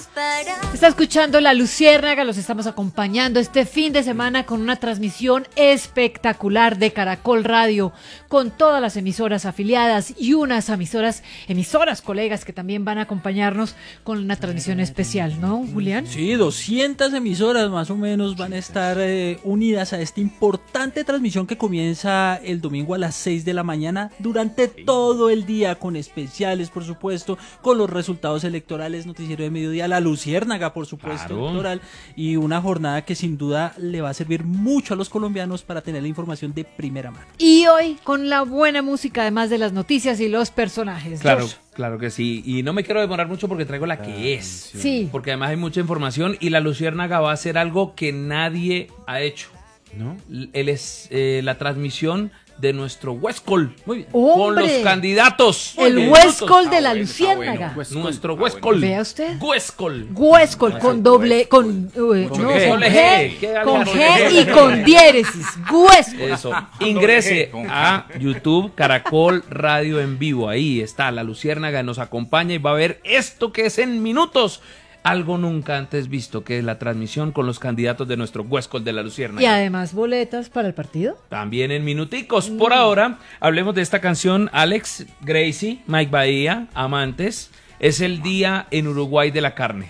Está escuchando La Luciérnaga, los estamos acompañando este fin de semana con una transmisión espectacular de Caracol Radio, con todas las emisoras afiliadas y unas emisoras colegas que también van a acompañarnos con una transmisión especial, ¿no, Julián? Sí, 200 emisoras más o menos van a estar unidas a esta importante transmisión que comienza el domingo a las 6 de la mañana durante todo el día, con especiales, por supuesto, con los resultados electorales, noticiero de mediodía, La Luciérnaga, por supuesto, claro, electoral, y una jornada que sin duda le va a servir mucho a los colombianos para tener la información de primera mano. Y hoy con la buena música, además de las noticias y los personajes. Claro, Josh. claro que sí. Y no me quiero demorar mucho porque traigo la que es. Sí. Porque además hay mucha información y La Luciérnaga va a hacer algo que nadie ha hecho, ¿no? Él es la transmisión de nuestro Huescol. Muy bien. ¡Hombre! Con los candidatos. El Huescol de La Luciérnaga. Nuestro Huescol. Vea usted. Huescol. Huescol con doble, con G y con diéresis. Huescol. Eso. Ingrese a YouTube Caracol Radio en vivo. Ahí está La Luciérnaga, nos acompaña y va a ver esto que es en minutos. Algo nunca antes visto, que es la transmisión con los candidatos de nuestro Huescol de La Luciérnaga. Y además boletas para el partido. También en minuticos. Por ahora, hablemos de esta canción. Alex, Gracie, Mike Bahía, Amantes. Es el día en Uruguay de la carne.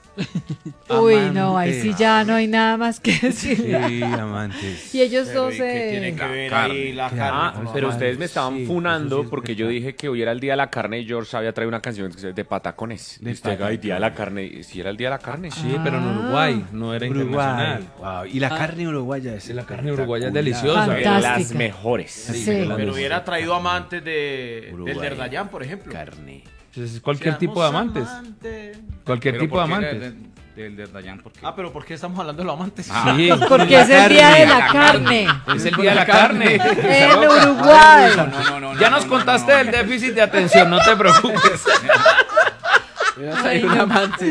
Uy, no, ahí sí ya no hay nada más que decir. Sí, Amantes. Y ellos dos ¿Qué tiene que ver ahí la carne? Pero ustedes me estaban funando porque yo dije que hoy era el día de la carne y George había traído una canción de patacones. De usted el día de la carne. ¿Sí era el día de la carne? Sí, pero en Uruguay, no era internacional. Wow. Y la carne uruguaya es. La carne uruguaya es deliciosa. Fantástica. Las mejores. Sí. Pero hubiera traído amantes del Derdayán, por ejemplo. Carne. Es cualquier tipo de amantes. Cualquier tipo de amantes. Del Derdayán, ¿por qué? Pero ¿por qué estamos hablando de los amantes? Sí. Porque es el día de la carne. Es el día de la carne. En Uruguay. No, Ya nos contaste del déficit de atención, no te preocupes. Hay un amante.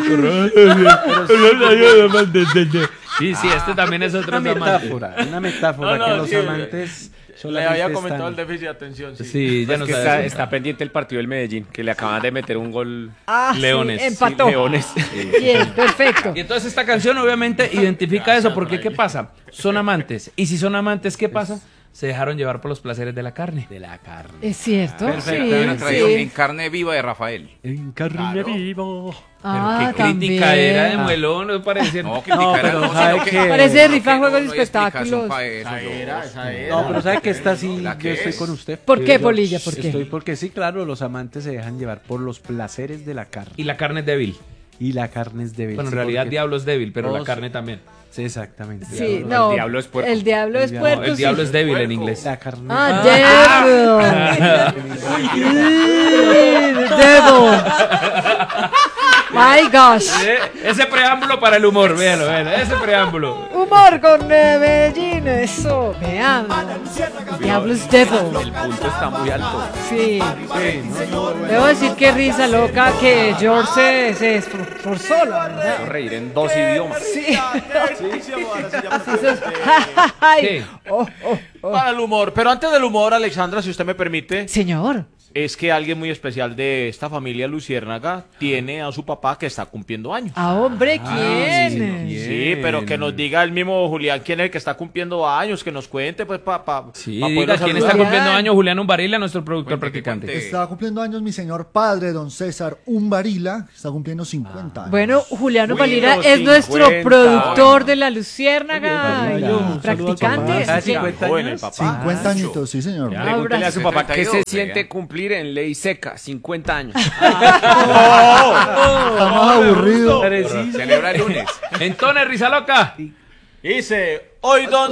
Sí, este también es otro amante. Una metáfora No, que los sí, amantes Le había comentado el déficit de atención. Sí, ya Pues nos que está pendiente el partido del Medellín, que le acaban de meter un gol. Leones. Sí, empató. Sí, Leones. Bien, perfecto. Y entonces esta canción obviamente identifica eso, porque ¿qué pasa? Son amantes. Y si son amantes, ¿qué pasa? Se dejaron llevar por los placeres de la carne. Es cierto. Perfecto, Sí, una tradición sí. en carne viva de Rafael. En carne vivo. Ah, Qué crítica también. era de muelón, no parece. No, criticar pero no, ¿sabe sino que- qué? Parece no, rifa, que juegos y no hay explicación espectáculos. pa' eso, Esa era. No, pero ¿sabe que esta sí? ¿La Yo que estoy es? con usted. ¿Por qué, Yo Polilla? ¿Por qué? Estoy porque sí, claro, los amantes se dejan llevar por los placeres de la carne. Y la carne es débil. Y la carne es débil. Bueno, en sí, realidad porque- Diablo es débil, pero la todos- carne también. Sí, exactamente. Sí, El no. diablo es puerco. El diablo es El puerco. El diablo sí. es débil en inglés. La carne. Devil. Devil. My gosh. Ese preámbulo para el humor, véalo, ese preámbulo. Humor con Medellín, eso. Vean. Diablo es devil. El punto está muy alto. Sí. Debo decir que risa loca que George se esforzó, la verdad. Puedo reír en dos idiomas. Sí. Ay. ¿Qué? Para el humor. Pero antes del humor, Alexandra, si usted me permite, Señor. es que alguien muy especial de esta familia Luciérnaga tiene a su papá que está cumpliendo años. Ah, hombre, ¿quién? Sí, pero que nos diga el mismo Julián quién es el que está cumpliendo años, que nos cuente, pues, Sí, poderlo diga quién está saludar. cumpliendo años, Julián Umbarilla, nuestro productor Cuente, practicante. cuente. Está cumpliendo años mi señor padre, don César Umbarila, está cumpliendo 50 años. Bueno, Juliano Uy, Palira los es nuestro 50. productor de La Luciérnaga Muy bien, y un saludo al practicante. papá. así ¿Hace que- 50 Joven el años? papá. 50 añitos, sí señor. Pregúntele a su papá qué se 32, siente ya. cumplir en ley seca, 50 años. Estamos aburridos. Celebra el lunes. Entonces, risa loca. Dice, hoy don